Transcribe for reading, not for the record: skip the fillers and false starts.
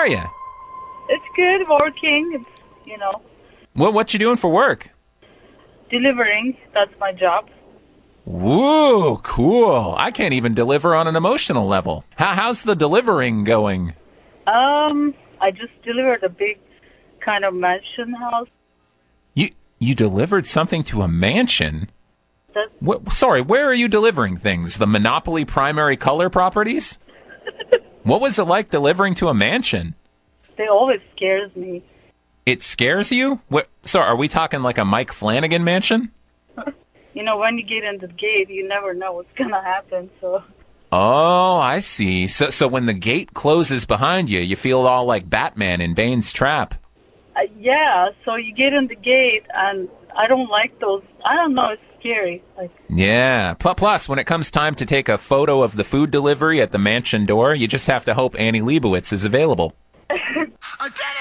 are you? It's good, working. It's, What you doing for work? delivering. That's my job. Woo, cool. I can't even deliver on an emotional level. How's the delivering going? I just delivered a big kind of mansion house. You delivered something to a mansion? That's, Sorry, where are you delivering things? The Monopoly Primary Color properties? What was it like delivering to a mansion? they always scares me. It scares you? Sorry, are we talking like a Mike Flanagan mansion? When you get in the gate, you never know what's going to happen, so... Oh, I see. So when the gate closes behind you, you feel all like Batman in Bane's trap. Yeah, so you get in the gate, and I don't like those... I don't know, it's scary. Yeah. Plus, when it comes time to take a photo of the food delivery at the mansion door, you just have to hope Annie Leibovitz is available. I did it!